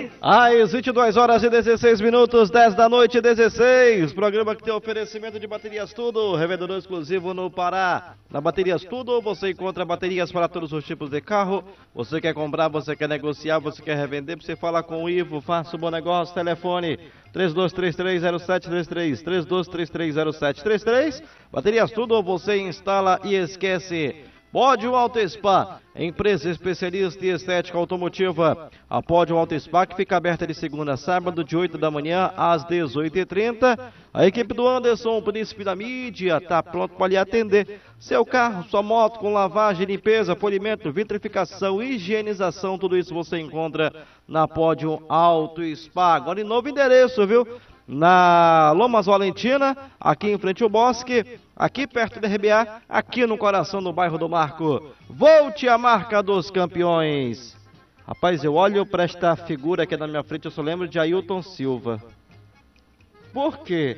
Às 22 horas e 16 minutos, 10 da noite, 16. Programa que tem oferecimento de Baterias Tudo, revendedor exclusivo no Pará. Na Baterias Tudo, você encontra baterias para todos os tipos de carro. Você quer comprar, você quer negociar, você quer revender, você fala com o Ivo, faça um bom negócio, telefone 32330733, 32330733. Baterias Tudo, você instala e esquece. Pódio Auto Spa, empresa especialista em estética automotiva. A Pódio Auto Spa, que fica aberta de segunda a sábado, de 8 da manhã às 18h30. A equipe do Anderson, o príncipe da mídia, está pronto para lhe atender. Seu carro, sua moto com lavagem, limpeza, polimento, vitrificação, higienização, tudo isso você encontra na Pódio Auto Spa. Agora em novo endereço, viu? Na Lomas Valentina, aqui em frente ao Bosque, aqui perto da RBA, aqui no coração do bairro do Marco. Volte à marca dos campeões. Rapaz, eu olho para esta figura aqui na minha frente, eu só lembro de Ailton Silva. Por quê?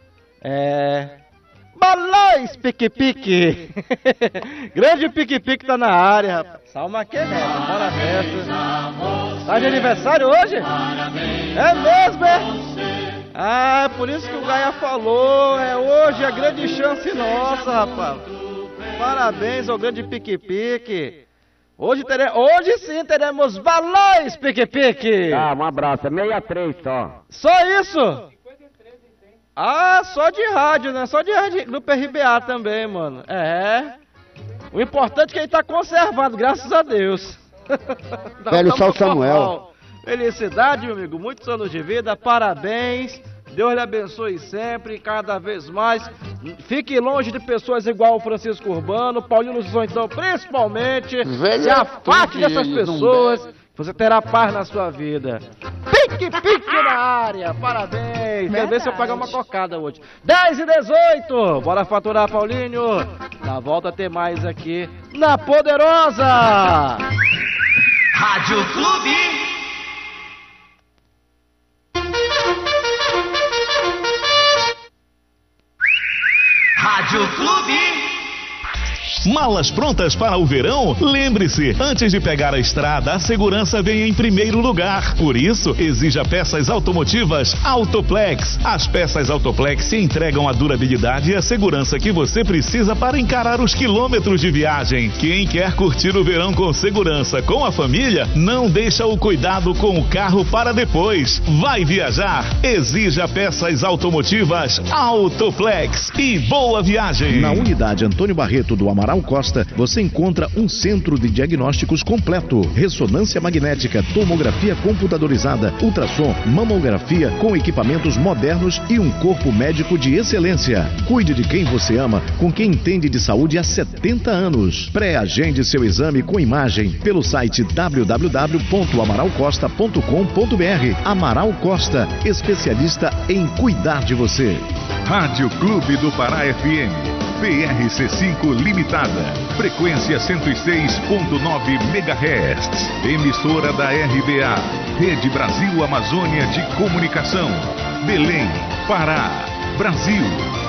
Balões Pique-Pique. Grande Pique-Pique tá na área, rapaz. Salma aqui, né? Bora nessa. Tá de aniversário hoje? É mesmo, é? Ah, por isso que o Gaia falou, hoje a grande chance nossa, rapaz. Parabéns ao grande Pique-Pique. Hoje sim teremos balões Pique-Pique. Tá, um abraço, é 63 só. Só isso? Ah, só de rádio, né? Só de rádio do PRBA também, mano. O importante é que ele tá conservado, graças a Deus. Velho Sal Samuel. Felicidade, meu amigo, muitos anos de vida, parabéns, Deus lhe abençoe sempre, cada vez mais, fique longe de pessoas igual o Francisco Urbano, Paulinho Sonhão, principalmente, se afaste dessas pessoas, você terá paz na sua vida. Pique-pique na área, parabéns, quero ver se eu pagar uma cocada hoje. 10h18, bora faturar, Paulinho, na volta tem mais aqui na Poderosa. Rádio Clube. Rádio Clube. Malas prontas para o verão? Lembre-se, antes de pegar a estrada, a segurança vem em primeiro lugar. Por isso, exija peças automotivas Autoplex. As peças Autoplex se entregam a durabilidade e a segurança que você precisa para encarar os quilômetros de viagem. Quem quer curtir o verão com segurança com a família, não deixa o cuidado com o carro para depois. Vai viajar? Exija peças automotivas Autoplex e boa viagem. Na unidade Antônio Barreto do Amaral Costa, você encontra um centro de diagnósticos completo, ressonância magnética, tomografia computadorizada, ultrassom, mamografia com equipamentos modernos e um corpo médico de excelência. Cuide de quem você ama, com quem entende de saúde há 70 anos. Pré-agende seu exame com imagem pelo site www.amaralcosta.com.br. Amaral Costa, especialista em cuidar de você. Rádio Clube do Pará FM. PRC5 Limitada, frequência 106.9 MHz, emissora da RBA, Rede Brasil Amazônia de Comunicação, Belém, Pará, Brasil.